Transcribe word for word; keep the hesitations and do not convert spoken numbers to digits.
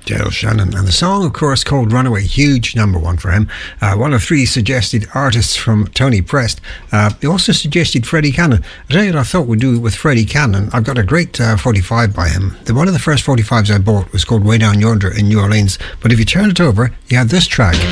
Gerald Shannon, and the song, of course, called Runaway, huge number one for him. Uh, one of three suggested artists from Tony Prest. Uh, he also suggested Freddie Cannon. I tell you what I thought we'd do with Freddie Cannon. I've got a great uh, forty-five by him. The, one of the first forty-fives I bought was called Way Down Yonder in New Orleans, but if you turn it over, you have this track.